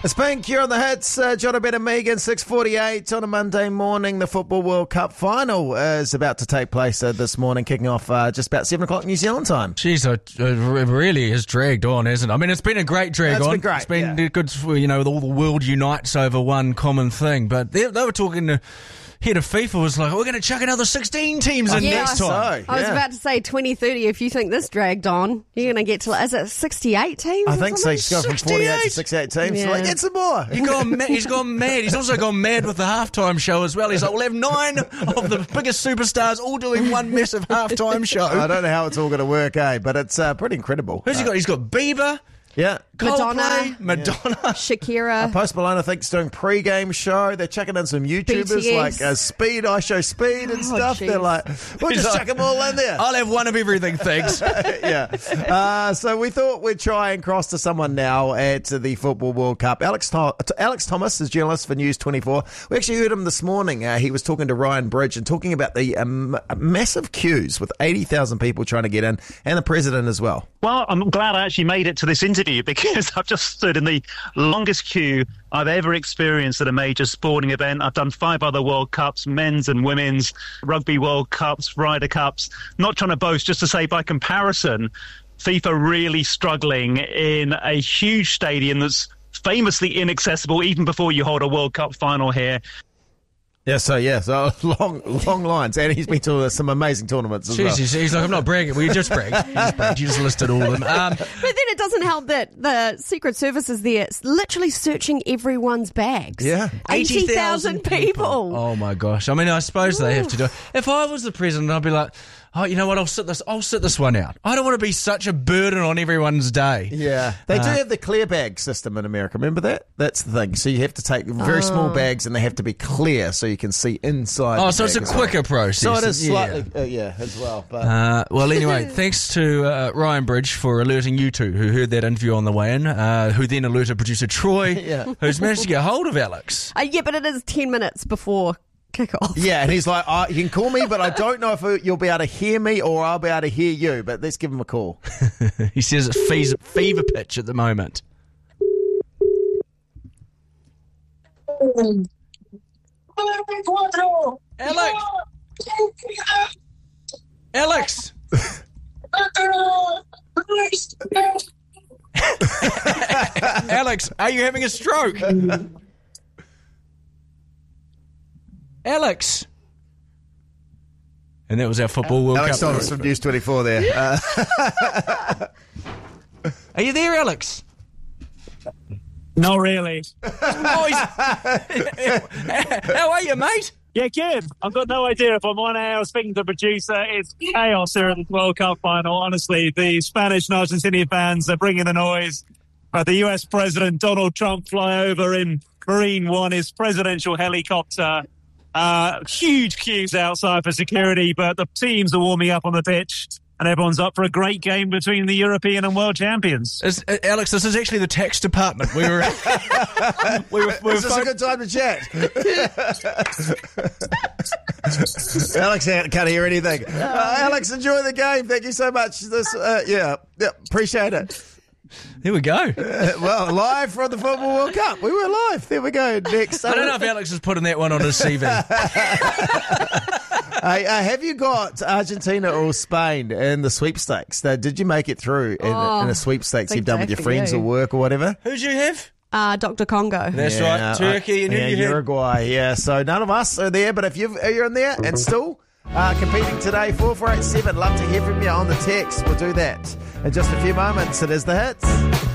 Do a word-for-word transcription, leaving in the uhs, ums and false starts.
It's Pink, you're on the hits. Uh, John O'Brien and Megan, six forty-eight on a Monday morning. The Football World Cup final is about to take place uh, this morning, kicking off uh, just about seven o'clock New Zealand time. Jeez, it really has dragged on, hasn't it? I mean, it's been a great drag It's on. been great, It's been yeah. good, for, you know, with all the world unites over one common thing. But they, they were talking to... Head of FIFA was like, we're going to chuck another sixteen teams in Yeah, next time. So, I was yeah. about to say twenty thirty. If you think this dragged on, you're going to get to, is it sixty-eight teams? I or think so. something? He's gone from forty-eight to sixty-eight teams. So Yeah. like, get some more. He gone ma- he's gone mad. He's also gone mad with the halftime show as well. He's like, we'll have nine of the biggest superstars all doing one massive halftime show. I don't know how it's all going to work, eh? But it's uh, pretty incredible. Who's he got? He's got Bieber, Yeah. Coldplay, Madonna. Madonna. Shakira. Post Malone, I think, is doing pre-game show. They're chucking in some YouTubers B T like S. uh, Speed, I Show Speed and Oh, stuff. jeez. They're like, we'll He's just like, chuck them all in there. I'll have one of everything, thanks. yeah. Uh, so we thought we'd try and cross to someone now at the Football World Cup. Alex Tho- Alex Thomas is journalist for News twenty-four. We actually heard him this morning. Uh, he was talking to Ryan Bridge and talking about the um, massive queues with eighty thousand people trying to get in, and the president as well. Well, I'm glad I actually made it to this interview because I've just stood in the longest queue I've ever experienced at a major sporting event. I've done five other World Cups, men's and women's, Rugby World Cups, Ryder Cups. Not trying to boast, just to say by comparison, FIFA really struggling in a huge stadium that's famously inaccessible even before you hold a World Cup final here. Yeah, so yeah, so long, long lines, and he's been to some amazing tournaments as Jeez, well. he's, he's like, I'm not bragging. Well, you just bragged. You just, bragged. You just listed all of them. Um, But then it doesn't help that the Secret Service is there, it's literally searching everyone's bags. Yeah. eighty thousand people. Oh my gosh! I mean, I suppose they have to do it. If I was the president, I'd be like, oh, you know what? I'll sit this. I'll sit this one out. I don't want to be such a burden on everyone's day. Yeah, they do Uh, have the clear bag system in America. Remember that? That's the thing. So you have to take very small bags, and they have to be clear so you can see inside. Oh, the so it's a bag as quicker well. process. So it is Yeah. slightly, uh, yeah, as well. But Uh, well, anyway, thanks to uh, Ryan Bridge for alerting you two who heard that interview on the way in, uh, who then alerted producer Troy, Yeah. who's managed to get hold of Alex. Uh, yeah, but it is ten minutes before kick-off. yeah, and he's like, oh, you can call me, but I don't know if you'll be able to hear me or I'll be able to hear you. But let's give him a call. He says it's fever, fever pitch at the moment. Alex! Alex! Alex, are you having a stroke? Alex! And that was our Football World Alex Cup. Thomas from News twenty-four there. Uh, Are you there, Alex? Not really. Oh, he's... How are you, mate? Yeah, good. I've got no idea if I'm on air or speaking to the producer. It's chaos here at the World Cup final. Honestly, the Spanish and Argentinian fans are bringing the noise. Uh, the U S President Donald Trump fly over in Marine One, his presidential helicopter. Uh, huge queues outside for security, but the teams are warming up on the pitch. And everyone's up for a great game between the European and world champions. Is, uh, Alex, this is actually the tax department. We were, we were, we were is this a good time to chat? Alex can't hear anything. Uh, Alex, enjoy the game. Thank you so much. This, uh, yeah, yeah, appreciate it. Here we go. Uh, well, live from the Football World Cup. We were live. There we go. Next. I don't know if Alex is putting that one on his C V. Hey, uh, have you got Argentina or Spain in the sweepstakes? Uh, did you make it through in, Oh, in a sweepstakes big you've done day with your for friends you. or work or whatever? Who'd you have? Uh, Doctor Congo. That's Yeah, right, Turkey. And who yeah, you had? Uruguay. Yeah, so none of us are there, but if you've, you're in there and still uh, competing today, four four eight seven, love to hear from you on the text. We'll do that in just a few moments. It is the hits.